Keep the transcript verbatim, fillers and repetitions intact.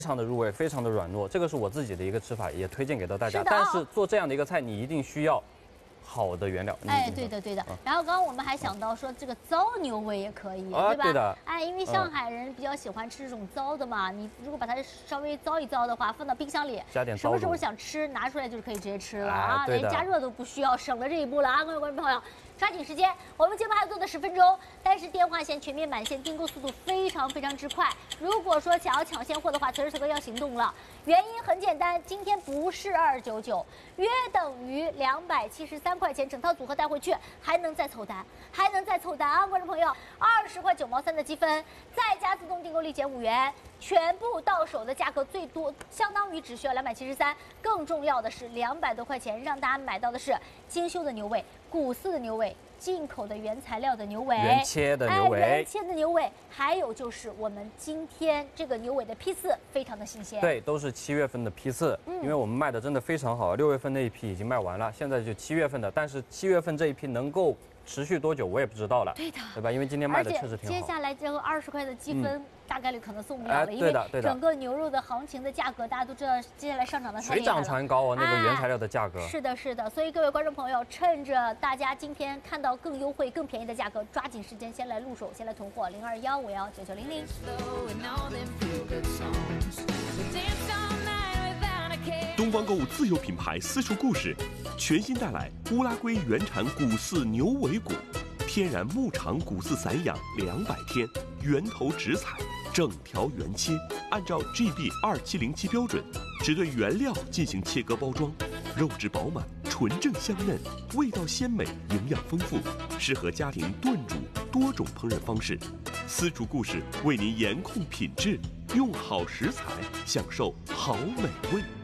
非常的入味，非常的软糯，这个是我自己的一个吃法，也推荐给到大家。 是的但是做这样的一个菜，你一定需要好的原料。 哎，对的对的。然后刚刚我们还想到说，这个糟牛尾也可以， 啊、 对吧？ 对的。 哎，因为上海人比较喜欢吃这种糟的嘛，你如果把它稍微糟一糟的话，放到冰箱里， 加点什么时候想吃拿出来就是可以直接吃了啊， 哎、 连加热都不需要，省了这一步了啊！各位观众朋友。 抓紧时间，我们节目还有做的十分钟，但是电话线全面满线，订购速度非常非常之快。如果说想要抢先货的话，此时此刻要行动了。原因很简单，今天不是二九九，约等于两百七十三块钱，整套组合带回去，还能再凑单，还能再凑单啊！观众朋友，二十块九毛三的积分，再加自动订购立减五元，全部到手的价格最多相当于只需要两百七十三。更重要的是，两百多块钱让大家买到的是精修的牛尾。 谷饲的牛尾，进口的原材料的牛尾， 原切的牛尾， 哎、原切的牛尾，还有就是我们今天这个牛尾的批次非常的新鲜， 对，都是七月份的批次，嗯、因为我们卖的真的非常好，六月份那一批已经卖完了，现在就七月份的，但是七月份这一批能够持续多久我也不知道了， 对的， 对吧？因为今天卖的确实挺好。 接下来这个二十块的积分。嗯 大概率可能送不了了， 哎、 因为整个牛肉的行情的价格，大家都知道，接下来上涨的太厉害了， 水涨船高啊，那个原材料的价格。 哎、是的，是的，所以各位观众朋友，趁着大家今天看到更优惠、更便宜的价格，抓紧时间先来入手，先来囤货，零二幺五幺九九零零。 东方购物自有品牌私厨故事，全新带来乌拉圭原产谷饲牛尾骨。 天然牧场谷饲散养两百天，源头直采，整条原切，按照 G B 二七零七标准，只对原料进行切割包装，肉质饱满，纯正香嫩，味道鲜美，营养丰富，适合家庭炖煮多种烹饪方式。私厨故事为您严控品质，用好食材，享受好美味。